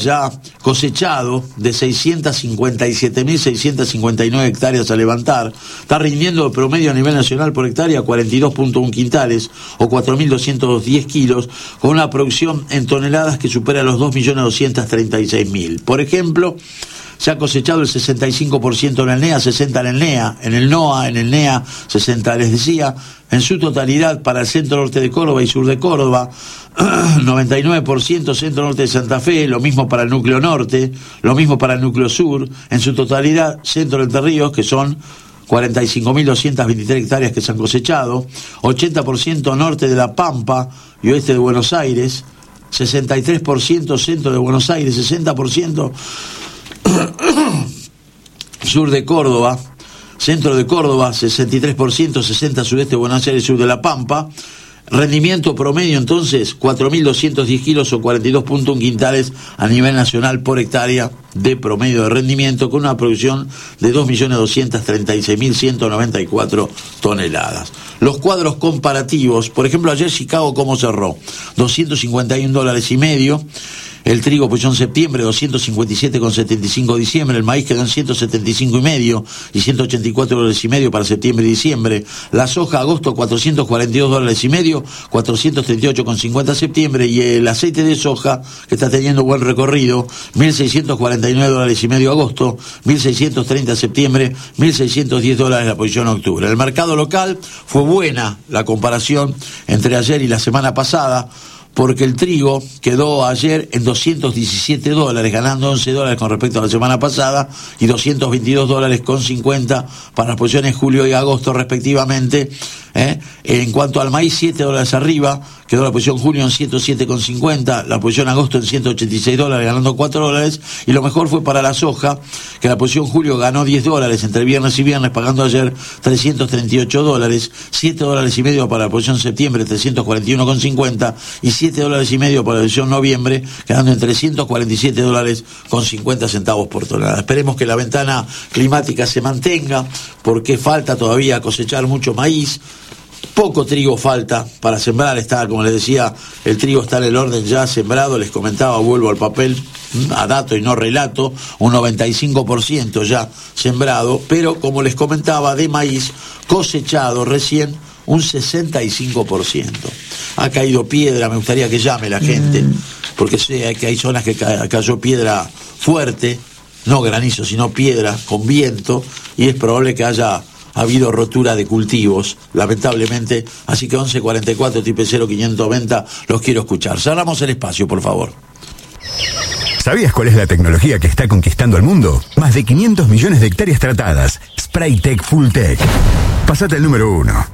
ya cosechado de 657.659 hectáreas a levantar. Está rindiendo el promedio a nivel nacional por hectárea 42.1 quintales o 4.210 kilos, con una producción en toneladas que supera los 2.236.000. Por ejemplo, se ha cosechado el 65% en el NEA, 60% en el NEA, en el NOA, en el NEA, 60%, les decía, en su totalidad para el centro norte de Córdoba y sur de Córdoba, 99% centro norte de Santa Fe, lo mismo para el núcleo norte, lo mismo para el núcleo sur, en su totalidad centro de Entre Ríos, que son 45.223 hectáreas que se han cosechado, 80% norte de La Pampa y oeste de Buenos Aires, 63% centro de Buenos Aires, 60% sur de Córdoba, centro de Córdoba, 63%, 60% sudeste de Buenos Aires, sur de La Pampa. Rendimiento promedio entonces 4.210 kilos o 42.1 quintales a nivel nacional por hectárea de promedio de rendimiento, con una producción de 2.236.194 toneladas. Los cuadros comparativos, por ejemplo, ayer Chicago, ¿cómo cerró? $251.50. El trigo posición septiembre, 257,75 diciembre. El maíz quedó en 175,5 y $184.50 para septiembre y diciembre. La soja agosto, $442.50, 438,50 septiembre. Y el aceite de soja, que está teniendo buen recorrido, $1.649.50 agosto, 1.630 septiembre, $1.610 la posición octubre. El mercado local fue buena la comparación entre ayer y la semana pasada, porque el trigo quedó ayer en $217, ganando $11 con respecto a la semana pasada, y $222.50 para las posiciones julio y agosto respectivamente. En cuanto al maíz, $7 arriba, quedó la posición julio en 107,50, la posición agosto en $186, ganando $4, y lo mejor fue para la soja, que la posición julio ganó $10 entre viernes y viernes, pagando ayer $338, $7.50 para la posición septiembre, 341,50, y $7.50 para la posición noviembre, quedando en $347.50 por tonelada. Esperemos que la ventana climática se mantenga, porque falta todavía cosechar mucho maíz. Poco trigo falta para sembrar, está, como les decía, el trigo está en el orden ya sembrado, les comentaba, vuelvo al papel, a dato y no relato, un 95% ya sembrado, pero como les comentaba, de maíz cosechado recién un 65%. Ha caído piedra, me gustaría que llame la gente, porque sé que hay zonas que cayó piedra fuerte, no granizo, sino piedra con viento, y es probable que haya habido rotura de cultivos, lamentablemente. Así que 1144 tipe 0590, los quiero escuchar. Cerramos el espacio, por favor. ¿Sabías cuál es la tecnología que está conquistando el mundo? Más de 500 millones de hectáreas tratadas. Spraytec Full Tech. Pasate el número 1.